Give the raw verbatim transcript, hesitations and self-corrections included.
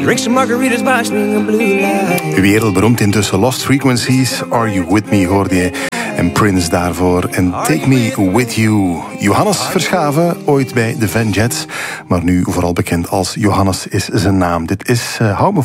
Drink some margaritas by swinging blue lights. Wereldberoemd intussen. Lost Frequencies, Are You With Me, hoorde je. En Prince daarvoor. En Take Me With You. Johannes Verschaven, ooit bij de Van Jets. Maar nu vooral bekend als Johannes is zijn naam. Dit is uh, Hou me